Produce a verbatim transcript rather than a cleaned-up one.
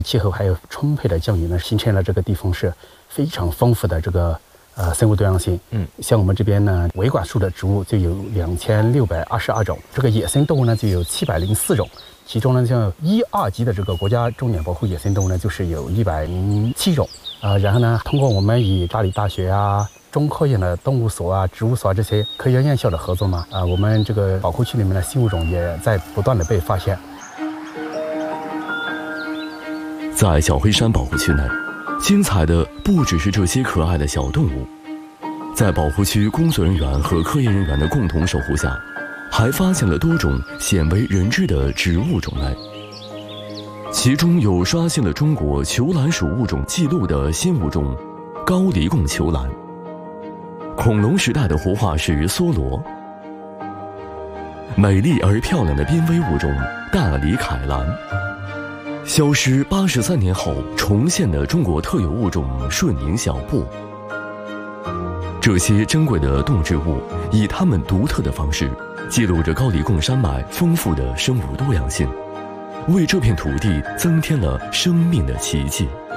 气候还有充沛的降雨呢，形成了这个地方是非常丰富的这个呃生物多样性。 嗯， 像我们这边呢，维管束的植物就有两千六百二十二种，这个野生动物呢就有七百零四种。其中呢，像一二级的这个国家重点保护野生动物呢，就是有一百零七种啊、呃。然后呢，通过我们与大理大学啊、中科院的动物所啊、植物所啊这些科研院校的合作嘛，啊、呃，我们这个保护区里面的新物种也在不断的被发现。 在小黑山保护区内，精彩的不只是这些可爱的小动物，在保护区工作人员和科研人员的共同守护下，还发现了多种鲜为人知的植物种类，其中有刷新了中国球兰属物种记录的新物种高黎贡球兰，恐龙时代的活化石梭罗，美丽而漂亮的濒危物种大理凯兰，消失八十三年后重现的中国特有物种顺宁小布。这些珍贵的动植物以它们独特的方式记录着高黎贡山脉丰富的生物多样性，为这片土地增添了生命的奇迹。